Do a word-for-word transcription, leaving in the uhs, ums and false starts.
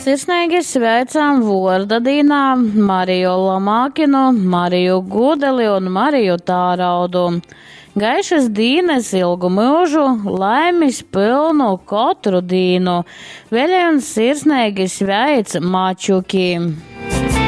Sirsnīgi sveicām Vordadīnā Mariju Lamākinu, Mariju Gudeli un Mariju Tāraudu. Gaišas dīnes ilgu mūžu, laimis pilnu katru dīnu, vēļējums sirsnīgi sveic mačuki.